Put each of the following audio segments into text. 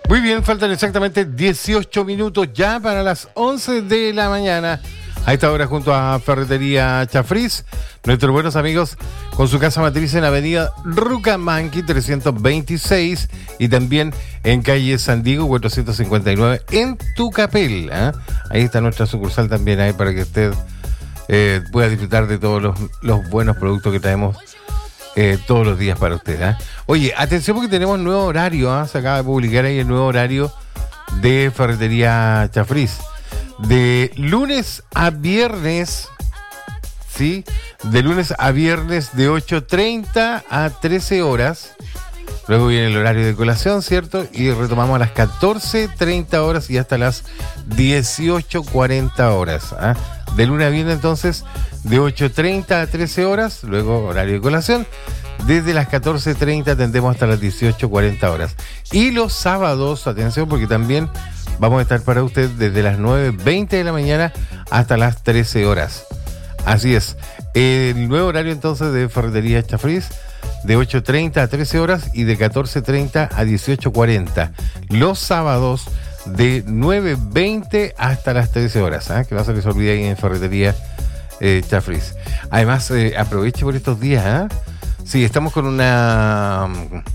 Muy bien, faltan exactamente 18 minutos ya para las 11 de la mañana. A esta hora junto a Ferretería Chafriz, nuestros buenos amigos con su casa matriz en Avenida Rucamanqui 326 y también en calle San Diego 459 en Tucapel. Ahí está nuestra sucursal también ahí para que usted pueda disfrutar de todos los buenos productos que traemos todos los días para usted. Oye, atención porque tenemos nuevo horario. Se acaba de publicar ahí el nuevo horario de Ferretería Chafriz. De lunes a viernes, ¿sí? De lunes a viernes de 8:30 a 13 horas. Luego viene el horario de colación, ¿cierto? Y retomamos a las 14:30 horas y hasta las 18:40 horas. De lunes a viernes, entonces, de 8:30 a 13 horas. Luego horario de colación. Desde las 14:30 atendemos hasta las 18:40 horas. Y los sábados, atención, porque también vamos a estar para usted desde las 9:20 de la mañana hasta las 13 horas. Así es. El nuevo horario entonces de Ferretería Chafriz, de 8:30 a 13 horas y de 14:30 a 18:40. Los sábados de 9:20 hasta las 13 horas. Que no se les olvide ahí en Ferretería Chafriz. Además, aproveche por estos días. Sí, estamos con una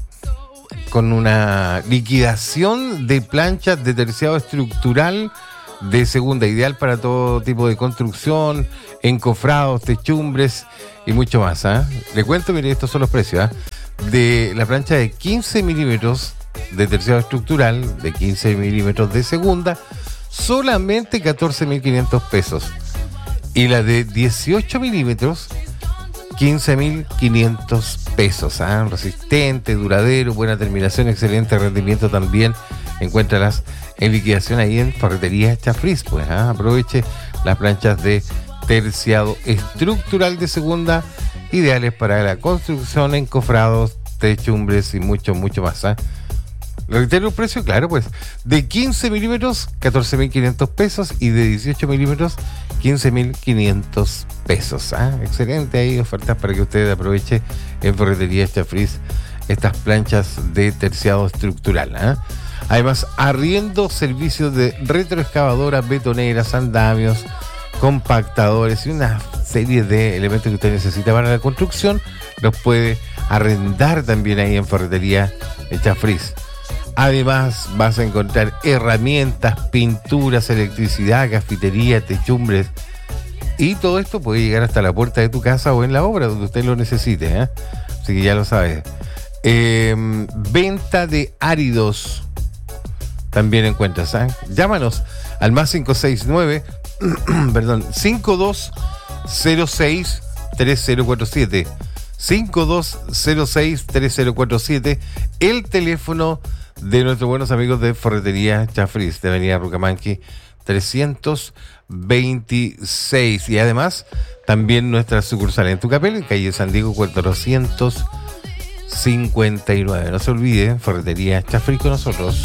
liquidación de planchas de terciado estructural de segunda, ideal para todo tipo de construcción, encofrados, techumbres y mucho más. Le cuento, mire, estos son los precios. De la plancha de 15 milímetros de terciado estructural, de 15 milímetros de segunda, solamente 14.500 pesos. Y la de 18 milímetros, 15.500 pesos. Resistente, duradero, buena terminación, excelente rendimiento también. Encuéntralas en liquidación ahí en Ferretería Chafriz. Pues aproveche las planchas de terciado estructural de segunda, ideales para la construcción, encofrados, techumbres y mucho, mucho más. Reitero el precio, claro, pues de 15 milímetros, 14.500 pesos y de 18 milímetros, 15.500 pesos. Excelente, hay ofertas para que usted aproveche en Ferretería Chafriz estas planchas de terciado estructural. Además, arriendo servicios de retroexcavadoras, betoneras, andamios, compactadores y una serie de elementos que usted necesita para la construcción, los puede arrendar también ahí en Ferretería Chafriz. Además, vas a encontrar herramientas, pinturas, electricidad, cafetería, techumbres. Y todo esto puede llegar hasta la puerta de tu casa o en la obra donde usted lo necesite. Así que ya lo sabes. Venta de áridos también encuentras. Llámanos al más 569 5206 3047. 5206 3047. El teléfono de nuestros buenos amigos de Ferretería Chafriz, de Avenida Rucamanqui 326. Y además, también nuestra sucursal en Tucapel, en calle San Diego 459. No se olvide, Ferretería Chafriz con nosotros.